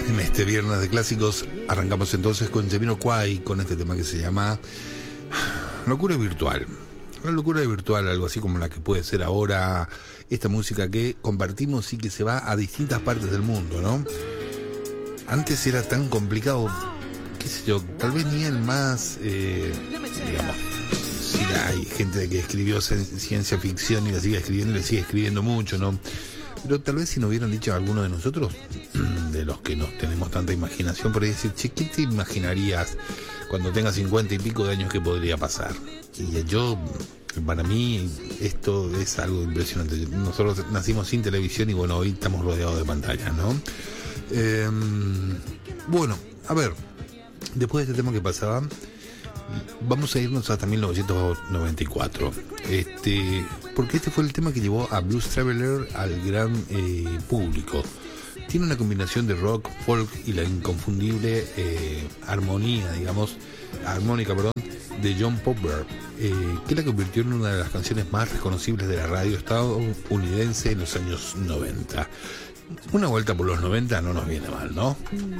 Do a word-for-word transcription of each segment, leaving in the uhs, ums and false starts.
En este viernes de clásicos arrancamos entonces con Jamiroquai, con este tema que se llama Locura Virtual. La locura virtual, algo así como la que puede ser ahora esta música que compartimos y que se va a distintas partes del mundo, ¿no? Antes era tan complicado, qué sé yo, tal vez ni el más, eh, digamos, si hay gente que escribió ciencia ficción y la sigue escribiendo y le sigue escribiendo mucho, ¿no? Pero tal vez si nos hubieran dicho a alguno de nosotros, de los que nos tenemos tanta imaginación, por ahí decir, che, ¿qué te imaginarías cuando tengas cincuenta y pico de años que podría pasar? Y yo, para mí, esto es algo impresionante. Nosotros nacimos sin televisión y bueno, hoy estamos rodeados de pantallas, ¿no? Eh, bueno, a ver, después de este tema que pasaba, vamos a irnos hasta mil novecientos noventa y cuatro, este, porque este fue el tema que llevó a Blues Traveler al gran eh, público. Tiene una combinación de rock, folk y la inconfundible eh, armonía, digamos, armónica, perdón, de John Popper, eh, que la convirtió en una de las canciones más reconocibles de la radio estadounidense en los años noventa. Una vuelta por los noventa no nos viene mal, ¿no?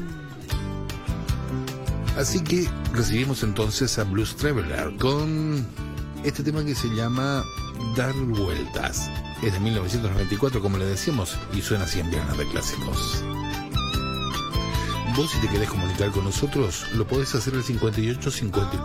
Así que recibimos entonces a Blues Traveler con este tema que se llama Dar Vueltas. Es de mil novecientos noventa y cuatro, como le decíamos, y suena así en Viernes de Clásicos. Vos, si te querés comunicar con nosotros, lo podés hacer al cincuenta y ocho cincuenta y cuatro